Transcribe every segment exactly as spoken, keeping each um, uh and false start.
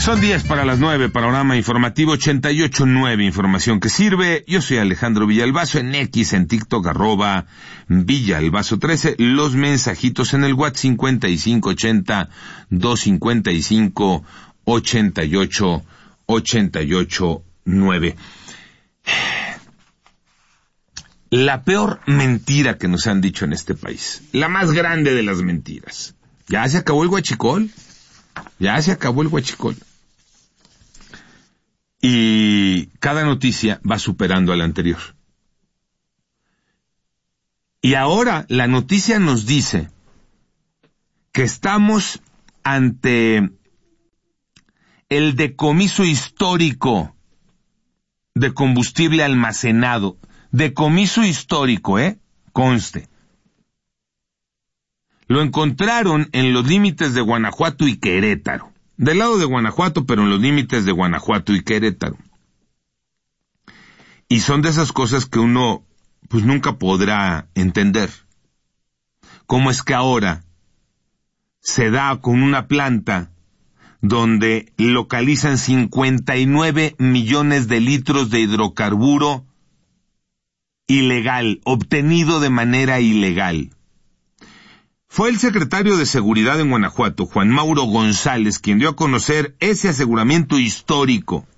Son diez para las nueve, panorama informativo ochenta y ocho nueve, información que sirve. Yo soy Alejandro Villalbazo, en X, en TikTok, arroba Villalbazo trece. Los mensajitos en el WhatsApp cincuenta y cinco ochenta, doscientos cincuenta y cinco, ochenta y ocho, ochenta y ocho nueve. La peor mentira que nos han dicho en este país, la más grande de las mentiras. Ya se acabó el huachicol, ya se acabó el huachicol. Y cada noticia va superando a la anterior. Y ahora la noticia nos dice que estamos ante el decomiso histórico de combustible almacenado. Decomiso histórico, ¿eh? Conste. Lo encontraron en los límites de Guanajuato y Querétaro. Del lado de Guanajuato, pero en los límites de Guanajuato y Querétaro. Y son de esas cosas que uno, pues nunca podrá entender. ¿Cómo es que ahora se da con una planta donde localizan cincuenta y nueve millones de litros de hidrocarburo ilegal, obtenido de manera ilegal? Fue el secretario de Seguridad en Guanajuato, Juan Mauro González, quien dio a conocer ese aseguramiento histórico.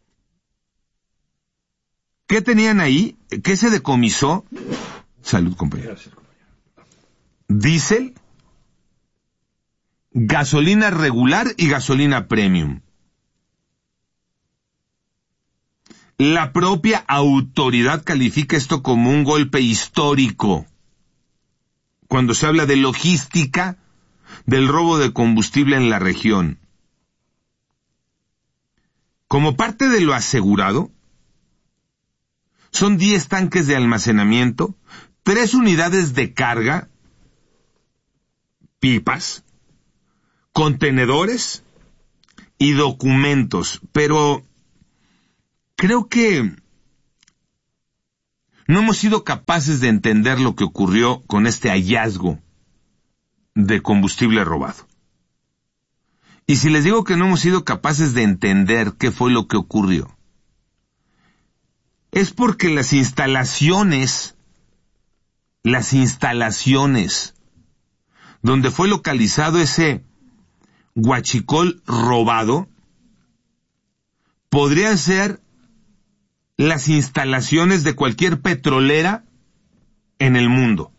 ¿Qué tenían ahí? ¿Qué se decomisó? Salud, compañero. Diésel, gasolina regular y gasolina premium. La propia autoridad califica esto como un golpe histórico cuando se habla de logística del robo de combustible en la región. Como parte de lo asegurado, son diez tanques de almacenamiento, tres unidades de carga, pipas, contenedores y documentos, pero creo que no hemos sido capaces de entender lo que ocurrió con este hallazgo de combustible robado. Y si les digo que no hemos sido capaces de entender qué fue lo que ocurrió, es porque las instalaciones, las instalaciones donde fue localizado ese huachicol robado, podrían ser las instalaciones de cualquier petrolera en el mundo.